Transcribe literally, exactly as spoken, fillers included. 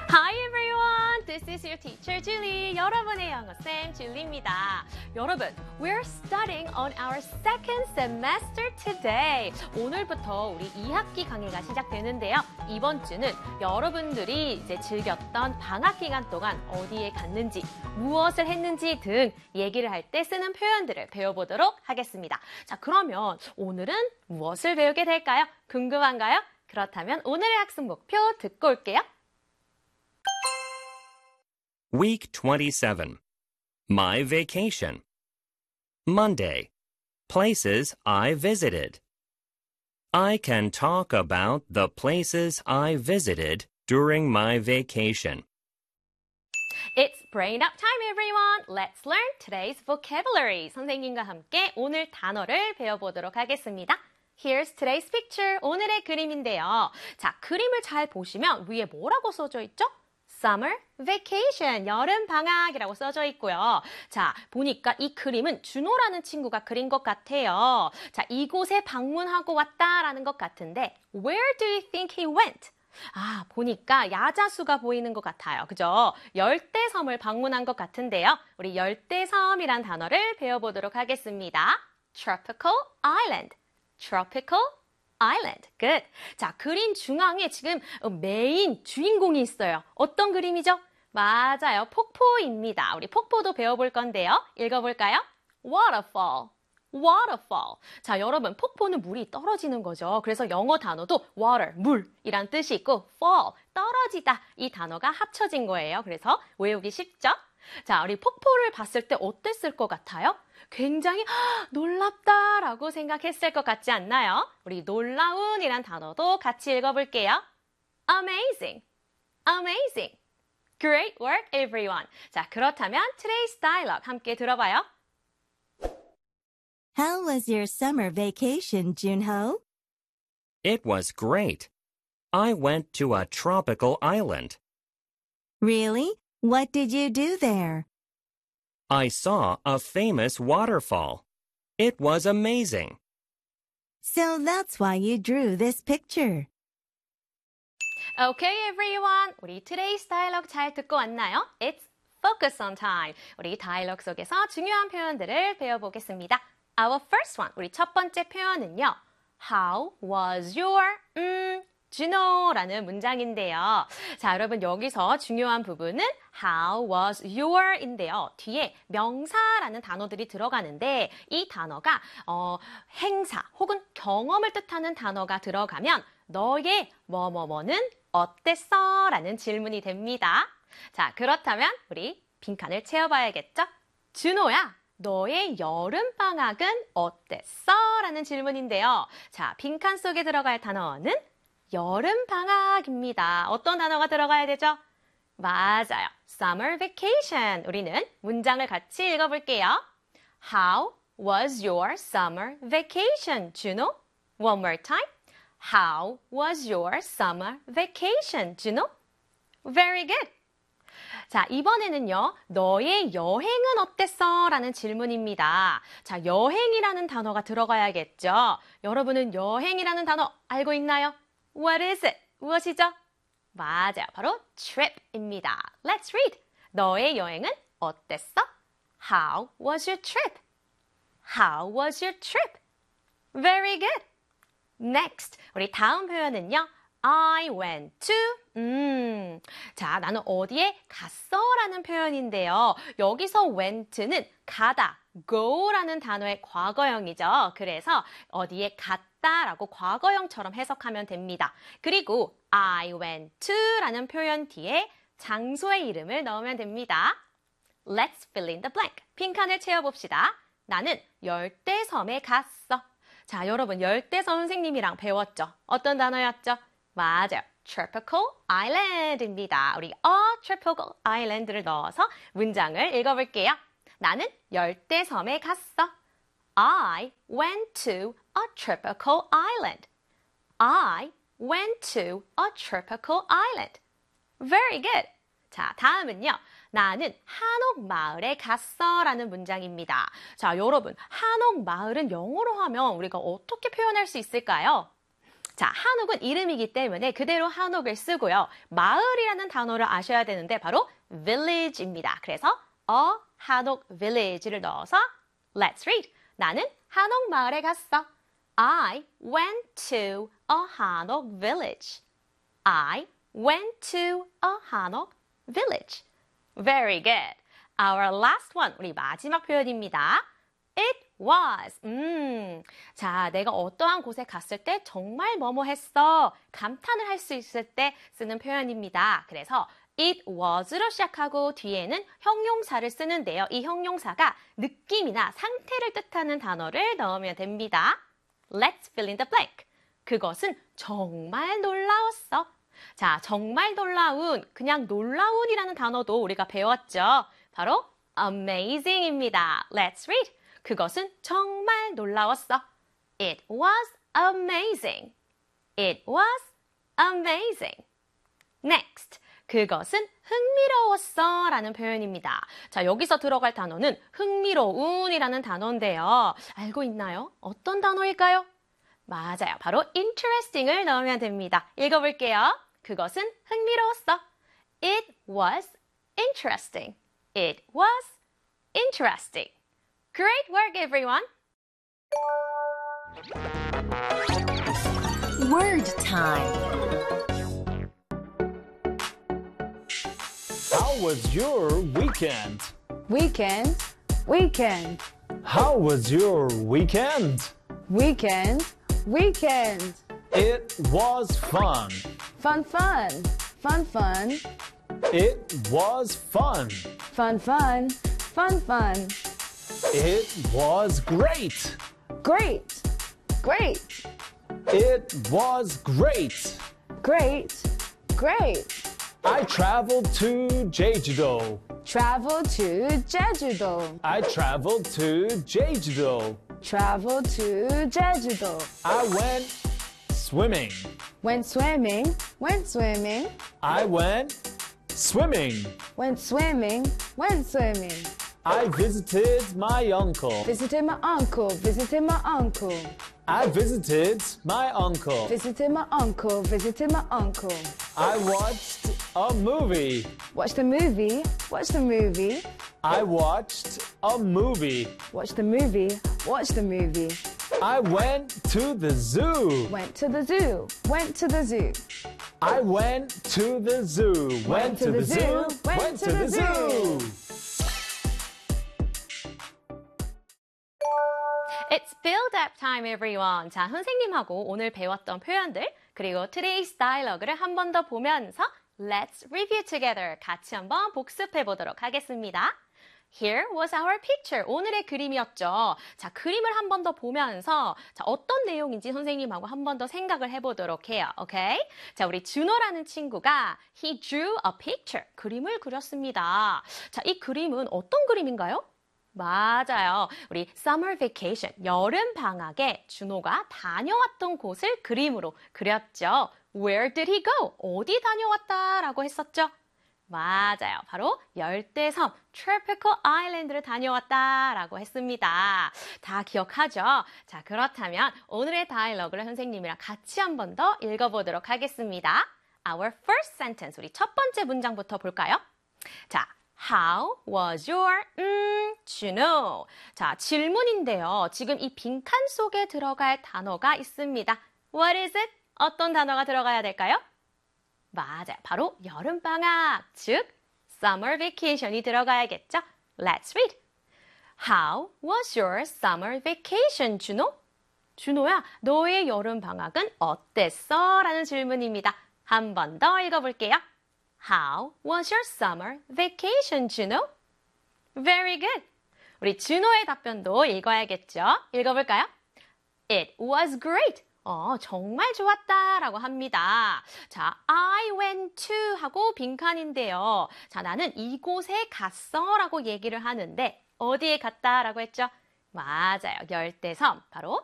Hi everyone, this is your teacher Julie. 여러분의 영어쌤 줄리입니다. 여러분, we're studying on our second semester today. 오늘부터 우리 이 학기 강의가 시작되는데요. 이번 주는 여러분들이 이제 즐겼던 방학 기간 동안 어디에 갔는지, 무엇을 했는지 등 얘기를 할 때 쓰는 표현들을 배워보도록 하겠습니다. 자, 그러면 오늘은 무엇을 배우게 될까요? 궁금한가요? 그렇다면 오늘의 학습 목표 듣고 올게요. Week twenty-seven. My vacation. Monday. Places I visited. I can talk about the places I visited during my vacation. It's brain up time, everyone. Let's learn today's vocabulary. 선생님과 함께 오늘 단어를 배워보도록 하겠습니다. Here's today's picture. 오늘의 그림인데요. 자, 그림을 잘 보시면 위에 뭐라고 써져 있죠? Summer vacation, 여름 방학이라고 써져 있고요. 자, 보니까 이 그림은 준호라는 친구가 그린 것 같아요. 자, 이곳에 방문하고 왔다라는 것 같은데 Where do you think he went? 아, 보니까 야자수가 보이는 것 같아요. 그죠? 열대섬을 방문한 것 같은데요. 우리 열대섬이란 단어를 배워보도록 하겠습니다. Tropical island, tropical Island. Good. 자, 그림 중앙에 지금 메인 주인공이 있어요. 어떤 그림이죠? 맞아요. 폭포입니다. 우리 폭포도 배워볼 건데요. 읽어볼까요? Waterfall. Waterfall. 자, 여러분, 폭포는 물이 떨어지는 거죠. 그래서 영어 단어도 water, 물이란 뜻이 있고 fall, 떨어지다. 이 단어가 합쳐진 거예요. 그래서 외우기 쉽죠? 자, 우리 폭포를 봤을 때 어땠을 것 같아요? 굉장히 놀랍다라고 생각했을 것 같지 않나요? 우리 놀라운이란 단어도 같이 읽어볼게요. Amazing, amazing. Great work, everyone. 자, 그렇다면 today's dialogue 함께 들어봐요. How was your summer vacation, Junho? It was great. I went to a tropical island. Really? What did you do there? I saw a famous waterfall. It was amazing. So that's why you drew this picture. Okay, everyone. 우리 today's dialogue 잘 듣고 왔나요? It's focus on time. 우리 다이얼로그 속에서 중요한 표현들을 배워보겠습니다. Our first one, 우리 첫 번째 표현은요. How was your, 음, 준호라는 문장인데요. 자, 여러분 여기서 중요한 부분은 How was your인데요. 뒤에 명사라는 단어들이 들어가는데 이 단어가 어, 행사 혹은 경험을 뜻하는 단어가 들어가면 너의 뭐뭐뭐는 어땠어? 라는 질문이 됩니다. 자, 그렇다면 우리 빈칸을 채워봐야겠죠? 준호야, 너의 여름방학은 어땠어? 라는 질문인데요. 자, 빈칸 속에 들어갈 단어는 여름방학입니다. 어떤 단어가 들어가야 되죠? 맞아요. Summer vacation. 우리는 문장을 같이 읽어볼게요. How was your summer vacation, 준호? One more time. How was your summer vacation, 준호? Very good. 자, 이번에는요. 너의 여행은 어땠어? 라는 질문입니다. 자, 여행이라는 단어가 들어가야겠죠. 여러분은 여행이라는 단어 알고 있나요? What is it? 무엇이죠? 맞아요. 바로 trip입니다. Let's read. 너의 여행은 어땠어? How was your trip? How was your trip? Very good. Next. 우리 다음 표현은요. I went to, 음, 자, 나는 어디에 갔어? 라는 표현인데요. 여기서 went는 가다, go라는 단어의 과거형이죠. 그래서 어디에 갔다 라고 과거형처럼 해석하면 됩니다. 그리고 I went to 라는 표현 뒤에 장소의 이름을 넣으면 됩니다. Let's fill in the blank. 빈칸을 채워봅시다. 나는 열대섬에 갔어. 자, 여러분 열대섬 선생님이랑 배웠죠? 어떤 단어였죠? 맞아요. tropical island입니다. 우리 a tropical island를 넣어서 문장을 읽어볼게요. 나는 열대섬에 갔어. I went to a tropical island. I went to a tropical island. Very good. 자, 다음은요. 나는 한옥마을에 갔어 라는 문장입니다. 자, 여러분 한옥마을은 영어로 하면 우리가 어떻게 표현할 수 있을까요? 자, 한옥은 이름이기 때문에 그대로 한옥을 쓰고요. 마을이라는 단어를 아셔야 되는데 바로 village입니다. 그래서 a 한옥 village를 넣어서 let's read. 나는 한옥 마을에 갔어. I went to a 한옥 village. I went to a 한옥 village. Very good. Our last one, 우리 마지막 표현입니다. It was. 음, 자, 내가 어떠한 곳에 갔을 때 정말 뭐뭐 했어. 감탄을 할 수 있을 때 쓰는 표현입니다. 그래서 it was로 시작하고 뒤에는 형용사를 쓰는데요. 이 형용사가 느낌이나 상태를 뜻하는 단어를 넣으면 됩니다. Let's fill in the blank. 그것은 정말 놀라웠어. 자, 정말 놀라운, 그냥 놀라운이라는 단어도 우리가 배웠죠. 바로 amazing입니다. Let's read. 그것은 정말 놀라웠어. It was amazing. It was amazing. Next. 그것은 흥미로웠어 라는 표현입니다. 자, 여기서 들어갈 단어는 흥미로운이라는 단어인데요. 알고 있나요? 어떤 단어일까요? 맞아요. 바로 interesting을 넣으면 됩니다. 읽어볼게요. 그것은 흥미로웠어. It was interesting. It was interesting. Great work, everyone. Word time. How was your weekend? Weekend, weekend, How was your weekend? weekend, weekend. It was fun. Fun, fun, fun, fun, It was fun. fun, fun, fun, fun. It was great. Great, great, It was great. great, great. I traveled to Jeju-do. Travel to Jeju-do. I traveled to Jeju-do. Travel to Jeju-do. I went swimming. Went swimming, went swimming, I went swimming. went swimming, went swimming. I visited my uncle. Visited my uncle, visited my uncle. I visited my uncle. Visited my uncle, visited my uncle. I watched a movie. Watched the movie, watched the movie, I watched a movie. watched the movie, watched the movie. I went to the zoo. Went to the zoo, went to the zoo. I went to the zoo. Went to the zoo. Went to the zoo. It's build-up time, everyone. 자, 선생님하고 오늘 배웠던 표현들 그리고 today's dialogue를 한 번 더 보면서 Let's review together. 같이 한번 복습해 보도록 하겠습니다. Here was our picture. 오늘의 그림이었죠. 자, 그림을 한 번 더 보면서 자, 어떤 내용인지 선생님하고 한 번 더 생각을 해보도록 해요. 오케이? 자, 우리 준호라는 친구가 he drew a picture. 그림을 그렸습니다. 자, 이 그림은 어떤 그림인가요? 맞아요. 우리 summer vacation, 여름 방학에 준호가 다녀왔던 곳을 그림으로 그렸죠. Where did he go? 어디 다녀왔다 라고 했었죠? 맞아요. 바로 열대섬, tropical island를 다녀왔다 라고 했습니다. 다 기억하죠? 자, 그렇다면 오늘의 다이얼로그를 선생님이랑 같이 한 번 더 읽어보도록 하겠습니다. Our first sentence, 우리 첫 번째 문장부터 볼까요? 자, How was your, 음, 준호? 자, 질문인데요. 지금 이 빈칸 속에 들어갈 단어가 있습니다. What is it? 어떤 단어가 들어가야 될까요? 맞아요. 바로 여름방학, 즉 summer vacation이 들어가야겠죠? Let's read. How was your summer vacation, 준호? 준호야, 너의 여름방학은 어땠어? 라는 질문입니다. 한 번 더 읽어볼게요. How was your summer vacation, 준호? Very good. 우리 준호의 답변도 읽어야겠죠? 읽어볼까요? It was great. 어, 정말 좋았다 라고 합니다. 자, I went to 하고 빈칸인데요. 자, 나는 이곳에 갔어 라고 얘기를 하는데 어디에 갔다 라고 했죠? 맞아요. 열대섬, 바로